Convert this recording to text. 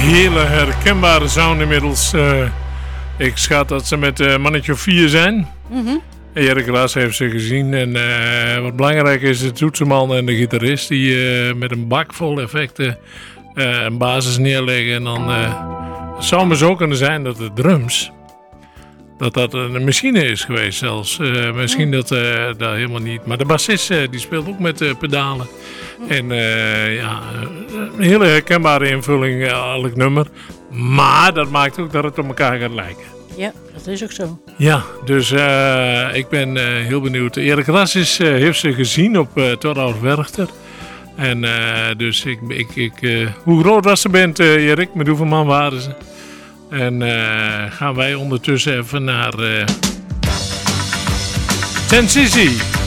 hele herkenbare sound inmiddels. Ik schat dat ze met een mannetje of 4 zijn. Erik Ras heeft ze gezien. En wat belangrijk is, de toetsenman en de gitarist die met een bak vol effecten een basis neerleggen. En dan zou maar zo kunnen zijn dat de drums, dat een machine is geweest zelfs. Misschien dat helemaal niet. Maar de bassist die speelt ook met pedalen. En een hele herkenbare invulling, elk nummer. Maar dat maakt ook dat het op elkaar gaat lijken. Ja, dat is ook zo. Ja, dus ik ben heel benieuwd. Erik Ras heeft ze gezien op Torhout Werchter. En dus hoe groot was de band, Erik? Met hoeveel man waren ze? En gaan wij ondertussen even naar Ten Sisi.